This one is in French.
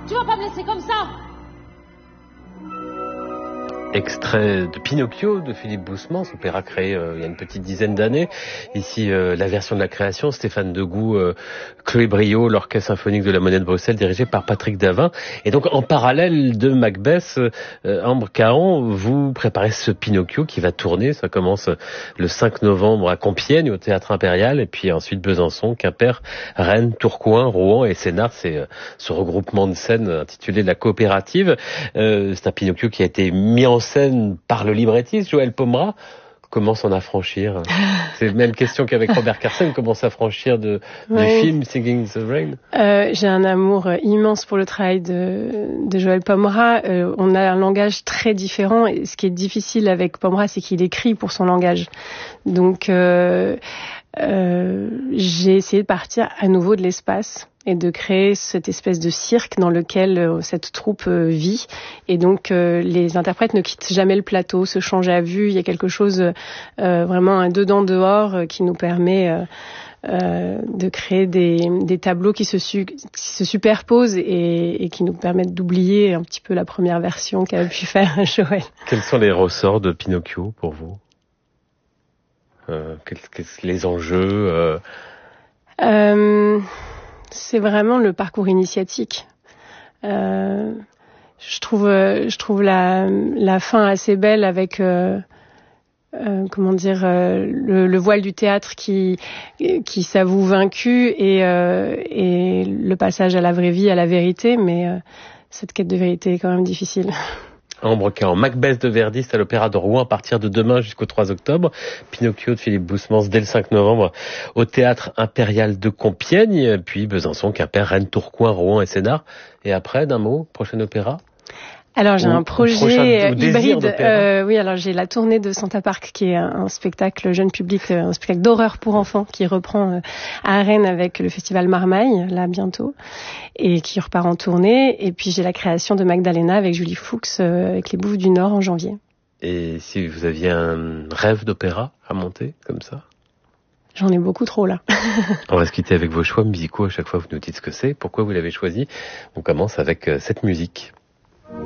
Tu vas pas me laisser comme ça. Extrait de Pinocchio de Philippe Boussemans, opéra créé il y a une petite dizaine d'années. Ici, la version de la création, Stéphane Degout, Chloé Briot, l'Orchestre symphonique de la Monnaie de Bruxelles, dirigé par Patrick Davin. Et donc, en parallèle de Macbeth, Ambre Caron, vous préparez ce Pinocchio qui va tourner. Ça commence le 5 novembre à Compiègne, au Théâtre Impérial, et puis ensuite Besançon, Quimper, Rennes, Tourcoing, Rouen et Sénart. C'est ce regroupement de scènes intitulé La Coopérative. C'est un Pinocchio qui a été mis en scène par le librettiste Joël Pomera. Comment s'en affranchir? C'est la même question qu'avec Robert Carsen. Comment s'affranchir du film Singing in the Rain? J'ai un amour immense pour le travail de Joël Pomera. On a un langage très différent. Et ce qui est difficile avec Pomera, c'est qu'il écrit pour son langage. Donc, j'ai essayé de partir à nouveau de l'espace et de créer cette espèce de cirque dans lequel cette troupe vit. Et donc, les interprètes ne quittent jamais le plateau, se changent à vue. Il y a quelque chose, vraiment un dedans-dehors qui nous permet de créer des tableaux qui se superposent et qui nous permettent d'oublier un petit peu la première version qu'avait pu faire Joël. Quels sont les ressorts de Pinocchio pour vous? Les enjeux C'est vraiment le parcours initiatique. Je trouve la fin assez belle avec le voile du théâtre qui s'avoue vaincu et le passage à la vraie vie, à la vérité, mais cette quête de vérité est quand même difficile. Ambre Caron, Macbeth de Verdi, c'est à l'Opéra de Rouen à partir de demain jusqu'au 3 octobre. Pinocchio de Philippe Boussemans dès le 5 novembre au Théâtre Impérial de Compiègne, puis Besançon, Quimper, Rennes, Tourcoing, Rouen et Sénart. Et après, d'un mot, prochain opéra? Alors j'ai un projet hybride. Oui, alors j'ai la tournée de Santa Park qui est un spectacle jeune public, un spectacle d'horreur pour enfants qui reprend à Rennes avec le festival Marmaille là bientôt et qui repart en tournée. Et puis j'ai la création de Magdalena avec Julie Fuchs avec les Bouffes du Nord en janvier. Et si vous aviez un rêve d'opéra à monter comme ça? J'en ai beaucoup trop là. On va se quitter avec vos choix musicaux. À chaque fois vous nous dites ce que c'est, pourquoi vous l'avez choisi. On commence avec cette musique.